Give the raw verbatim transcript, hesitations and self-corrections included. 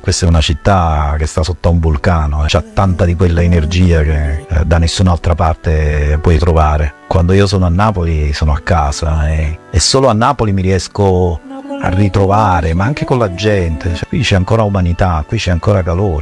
Questa è una città che sta sotto a un vulcano, c'ha tanta di quella energia che eh, da nessun'altra parte puoi trovare. Quando io sono a Napoli sono a casa e, e solo a Napoli mi riesco a ritrovare, ma anche con la gente. Cioè, qui c'è ancora umanità, qui c'è ancora calore.